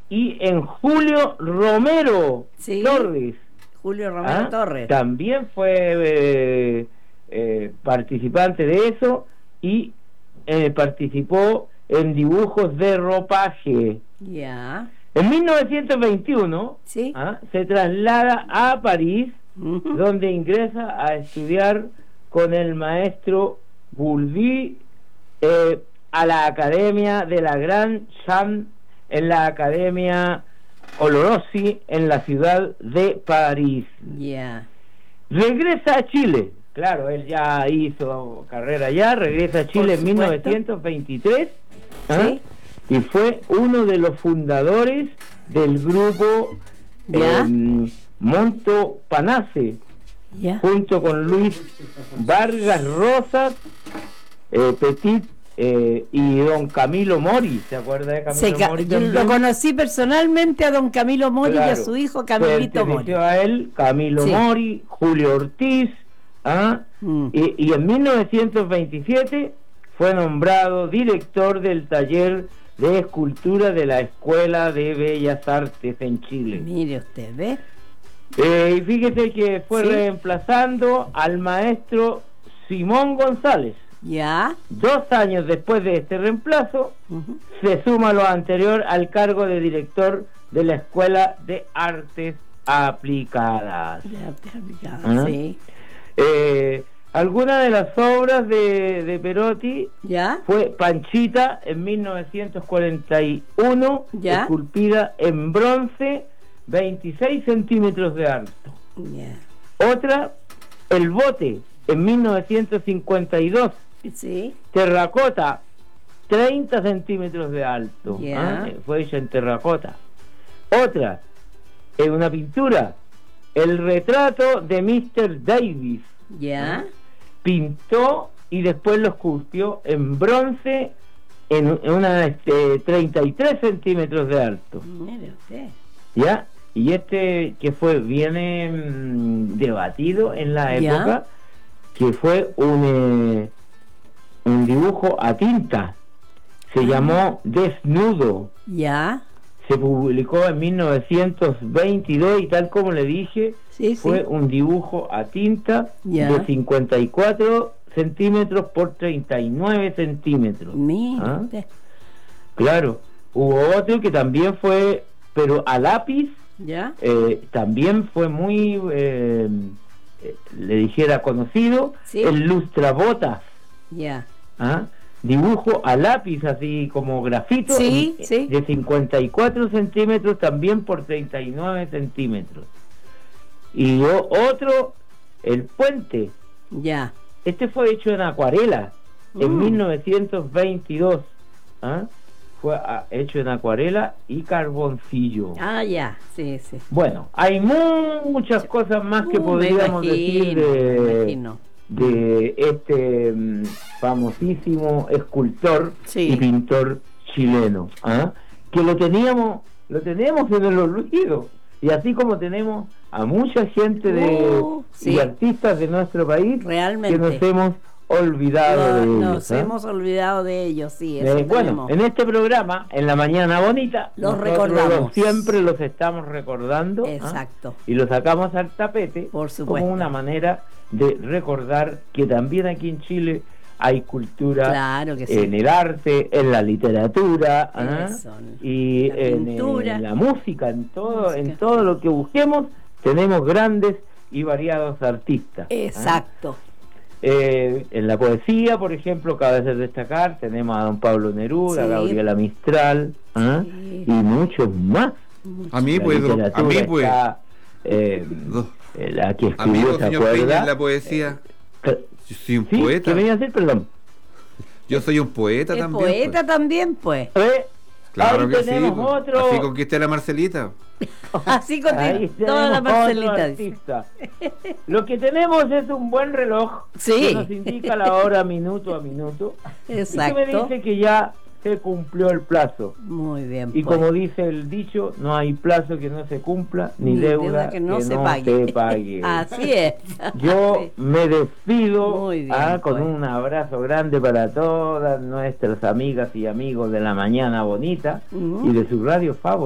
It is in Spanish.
y en Julio Romero Torres. Julio Romero Torres. También fue participante de eso y participó en dibujos de ropaje. Ya. En 1921 se traslada a París, donde ingresa a estudiar con el maestro Boulby a la Academia de la Grand Champ en la Academia Olorosi en la ciudad de París. Regresa a Chile, claro, él ya hizo carrera allá, regresa a Chile en 1923 y fue uno de los fundadores del grupo Monto Panace, junto con Luis Vargas Rosas, Petit y don Camilo Mori. ¿Se acuerda de Camilo Mori? Yo lo conocí personalmente a don Camilo Mori, y a su hijo Camilito Mori. A él, Camilo Mori, Julio Ortiz, y en 1927 fue nombrado director del taller de escultura de la Escuela de Bellas Artes en Chile. Mire usted, ¿ve? Y fíjese que fue reemplazando al maestro Simón González. 2 años después de este reemplazo, se suma lo anterior al cargo de director de la Escuela de Artes Aplicadas. Alguna de las obras de Perotti fue Panchita en 1941, esculpida en bronce, 26 centímetros de alto. Otra, El Bote, en 1952, terracota, 30 centímetros de alto. Fue hecha en terracota. Otra, una pintura, El Retrato de Mr. Davis. Pintó y después lo esculpió en bronce en una 33 centímetros de alto. Mire usted. Y este que fue bien debatido en la época, que fue un dibujo a tinta, se llamó Desnudo. Se publicó en 1922 y tal como le dije, fue un dibujo a tinta de 54 centímetros por 39 centímetros. Claro, hubo otro que también fue, pero a lápiz, también fue muy, le dijera, conocido, el Lustrabotas. Dibujo a lápiz, así como grafito, de 54 centímetros también por 39 centímetros. Y otro, El Puente. Este fue hecho en acuarela en 1922. Fue hecho en acuarela y carboncillo. Bueno, hay muchas cosas más que podríamos decir de este famosísimo escultor y pintor chileno, que lo teníamos en el olvido, y así como tenemos a mucha gente y artistas de nuestro país que nos hemos olvidado de ellos. Nos hemos olvidado de ellos, bueno, en este programa, en la Mañana Bonita, los recordamos. Siempre los estamos recordando. Y los sacamos al tapete, por supuesto, como una manera de recordar que también aquí en Chile hay cultura, en el arte, en la literatura, y en la música, en todo lo que busquemos, tenemos grandes y variados artistas. En la poesía, por ejemplo, cabe destacar, tenemos a don Pablo Neruda, a Gabriela Mistral, y muchos más. A mí pues está, la que escribió, ¿se acuerda? La poesía. Yo soy un poeta. ¿Qué venía a decir, perdón? Yo soy un poeta también. Poeta también, pues. Claro que sí. Otro... Así conquisté a la Marcelita. Así conquisté toda la Marcelita. Lo que tenemos es un buen reloj que nos indica la hora minuto a minuto. Y que me dice que ya se cumplió el plazo. Muy bien. Y como dice el dicho, no hay plazo que no se cumpla, ni deuda que no se pague. Así es. Yo me despido con un abrazo grande para todas nuestras amigas y amigos de la Mañana Bonita y de su radio favorita.